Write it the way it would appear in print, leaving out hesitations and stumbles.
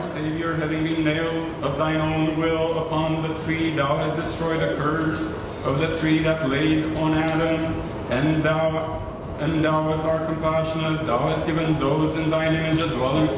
Savior, having been nailed of thine own will upon the tree, thou hast destroyed the curse of the tree that laid on Adam, and thou hast our compassionate, thou hast given those in thine image a dwelling